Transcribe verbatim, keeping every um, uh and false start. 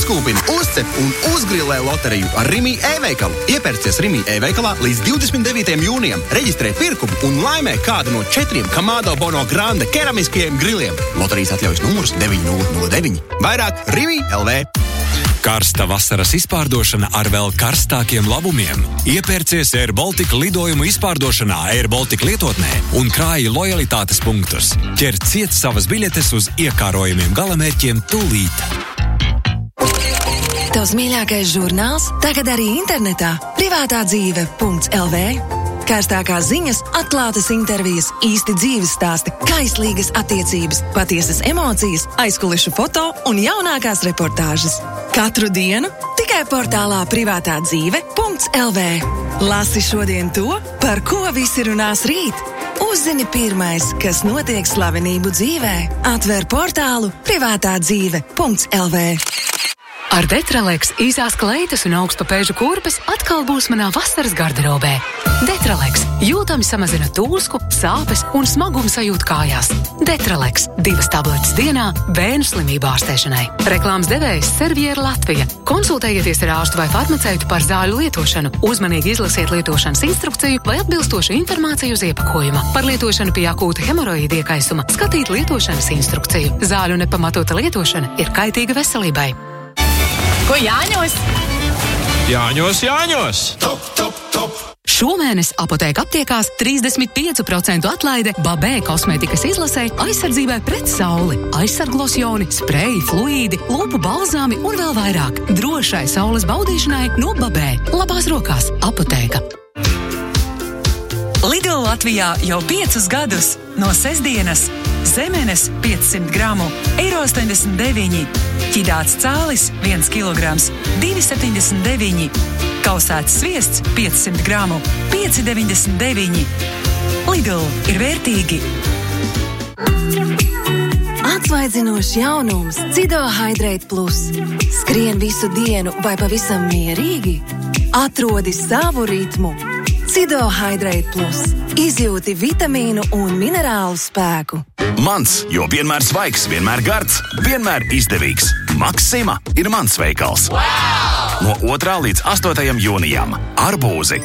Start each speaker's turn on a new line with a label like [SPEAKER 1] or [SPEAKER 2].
[SPEAKER 1] Uzkūpini, uzcep un uzgrilē loteriju ar Rimi e-veikalu. Iepērcies Rimi e-veikalā līdz divdesmit devītajam jūnijam. Reģistrē pirkumu un laimē kādu no četriem Kamado Bono Grande keramiskajiem griliem. Loterijas atļaujas numurs deviņi nulle nulle deviņi. Vairāk Rimi L V.
[SPEAKER 2] Karsta vasaras izpārdošana ar vēl karstākiem labumiem. Iepērcies Air Baltica lidojumu izpārdošanā Air Baltica lietotnē un krāji lojalitātes punktus. Ķer ciet savas biļetes uz iekārojumiem galamērķiem tūlīt.
[SPEAKER 3] Tavs mīļākais žurnāls tagad arī internetā. privātā dzīve punkts L V. Kārstākās ziņas, atklātas intervijas, īsti dzīves stāsti, kaislīgas attiecības, patiesas emocijas, aizkulišu foto un jaunākās reportāžas. Katru dienu tikai portālā privātā dzīve punkts L V. Lasi šodien to, par ko visi runās rīt. Uzzini pirmais, kas notiek slavenību dzīvē. Atver portālu privātā dzīve punkts L V.
[SPEAKER 4] Ar Detraleks īsās kleitas un augstpapēžu kurpes atkal būs manā vasaras garderobē. Detraleks jūtami samazina tūsku, sāpes un smagumu sajūtu kājās. Detraleks divas tabletes dienā bērnu slimību ārstēšanai. Reklāmas devējs Serviera Latvija. Konsultējieties ar ārstu vai farmaceitu par zāļu lietošanu. Uzmanīgi izlasiet lietošanas instrukciju vai atbilstošu informāciju uz iepakojuma. Par lietošanu pie akūta hemoroīda iekaisuma skatīt lietošanas instrukciju. Zāļu nepamatota lietošana ir kaitīga veselībai.
[SPEAKER 5] Ko Jāņos?
[SPEAKER 6] Jāņos, Jāņos!
[SPEAKER 5] Top, top, top!
[SPEAKER 4] Šomēnes apotēka aptiekās trīsdesmit pieci procenti atlaide Babē kosmētikas izlasē aizsardzībai pret sauli. Aizsarglosjoni, spreji, fluīdi, lūpu balzāmi un vēl vairāk. Drošai saules baudīšanai no Babē. Labās rokās apotēka.
[SPEAKER 7] Lido Latvijā jau piecus gadus. No sestdienas zemenes piecsimt gramu, eiro astoņdesmit deviņi. Ķidāts cālis viens kilograms, divi septiņdesmit deviņi. Kausēts sviests piecsimt gramu, pieci deviņdesmit deviņi. Lidl ir vērtīgi.
[SPEAKER 3] Atsvaidzinošs jaunums Cido Hydrate Plus. Skrien visu dienu vai pavisam mierīgi? Atrodi savu ritmu. Cido Hydrate Plus. Izjūti vitamīnu un minerālu spēku.
[SPEAKER 8] Mans, jo vienmēr svaigs, vienmēr gards, vienmēr izdevīgs. Maksima ir mans veikals. Wow! No otrā līdz astotajam jūnijam. Arbūzi,